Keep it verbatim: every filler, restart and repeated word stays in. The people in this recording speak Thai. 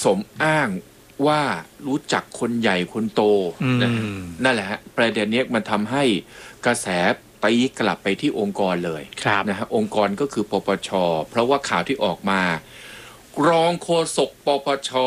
สมอ้างว่ารู้จักคนใหญ่คนโตนะนั่นแหละฮะประเด็นนี้มันทำให้กระแสตีกลับไปที่องค์กรเลยนะฮะองค์กรก็คือปปชเพราะว่าข่าวที่ออกมารองโฆษกปปช